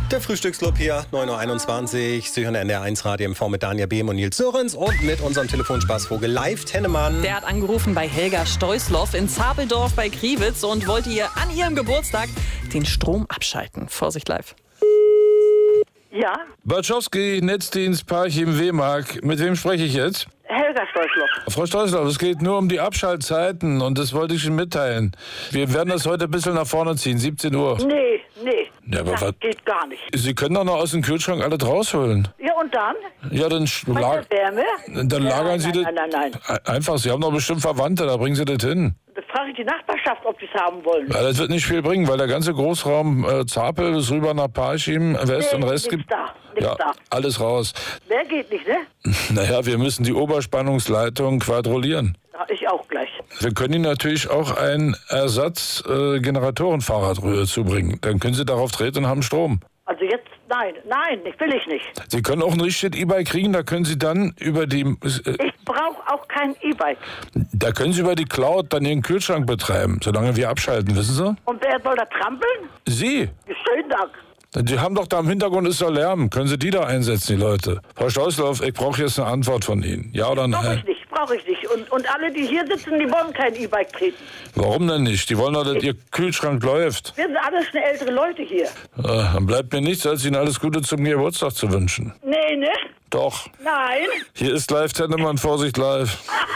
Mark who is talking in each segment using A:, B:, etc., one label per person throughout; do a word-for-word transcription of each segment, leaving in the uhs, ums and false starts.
A: Der Frühstücksclub hier, neun Uhr einundzwanzig. Sie hören N D R eins Radio M V mit Daniel Behm und Nils Sörensen und mit unserem Telefonspaßvogel Live Tennemann.
B: Der hat angerufen bei Helga Steusloff in Zapeldorf bei Kriwitz und wollte ihr an ihrem Geburtstag den Strom abschalten. Vorsicht live.
C: Ja,
D: Bartschowski, Netzdienst Parchim-Wehmark. Mit wem spreche ich jetzt?
C: Helga Steusloff.
D: Frau Steusloff, es geht nur um die Abschaltzeiten und das wollte ich Ihnen mitteilen. Wir werden das heute ein bisschen nach vorne ziehen, siebzehn Uhr.
C: Nee, nee,
D: Ja, aber
C: das
D: was-
C: geht gar nicht.
D: Sie können doch noch aus dem Kühlschrank alles rausholen.
C: Ja, und dann?
D: Ja, dann, sch-
C: Bei
D: lag,
C: der Wärme?
D: dann lagern
C: nein,
D: Sie
C: nein,
D: das...
C: nein, nein, nein.
D: Einfach, Sie haben doch bestimmt Verwandte, da bringen Sie das hin.
C: Da frage ich die Nachbarschaft, ob die es haben wollen.
D: Ja, das wird nicht viel bringen, weil der ganze Großraum äh, Zapel bis rüber nach Parchim, West
C: Nee,
D: und Rest
C: nichts
D: gibt...
C: da, nichts
D: Ja,
C: da.
D: alles raus.
C: Wer geht nicht, ne?
D: Naja, wir müssen die Oberspannungsleitung quadrollieren.
C: Ja, ich auch gleich.
D: Wir können Ihnen natürlich auch ein Ersatz-Generatorenfahrrad rüber zubringen. Dann können Sie darauf treten und haben Strom.
C: Also jetzt, nein, nein, das will ich nicht.
D: Sie können auch ein richtiges E-Bike kriegen, da können Sie dann über die äh,
C: Ich brauche auch kein E-Bike.
D: da können Sie über die Cloud dann Ihren Kühlschrank betreiben, solange wir abschalten, wissen Sie?
C: Und wer soll da trampeln?
D: Sie!
C: Schönen Dank.
D: Die haben doch da im Hintergrund ist doch Lärm. Können Sie die da einsetzen, die Leute? Frau Steusloff, ich brauche jetzt eine Antwort von Ihnen. Ja oder
C: Brauche
D: nein?
C: ich nicht, brauche ich nicht. Und, und alle, die hier sitzen, die wollen kein E-Bike treten.
D: Warum denn nicht? Die wollen doch, dass Ihr Kühlschrank läuft.
C: Wir sind alles schon ältere Leute hier.
D: Äh, dann bleibt mir nichts, als Ihnen alles Gute zum Geburtstag zu wünschen.
C: Nee, ne?
D: Doch.
C: Nein.
D: Hier ist Live Tennemann, Vorsicht live.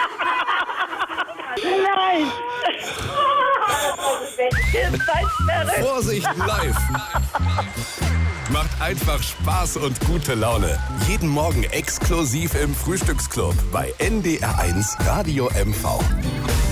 C: Nein. Ihr seid verrückt.
E: Vorsicht live. Macht einfach Spaß und gute Laune. Jeden Morgen exklusiv im Frühstücksclub bei N D R eins Radio M V.